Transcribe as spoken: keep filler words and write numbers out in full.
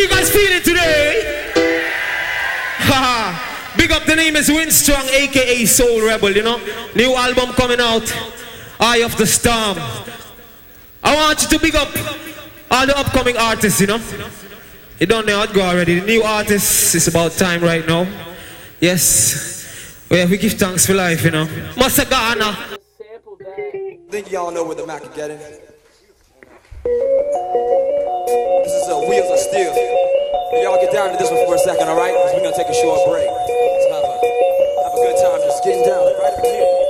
you guys feeling today? Haha. Big up, the name is Winstrong, aka Soul Rebel, you know. New album coming out, Eye of the Storm. I want you to big up all the upcoming artists, you know. You don't know how to go already. The new artists, it's about time right now. Yes. Well, we give thanks for life, you know. Masagana. I think y'all know where the Mac is getting. This is uh, Wheels of Steel. Y'all get down to this one for a second, alright? Because we're going to take a short break. Let's have a, have a good time just getting down right up here.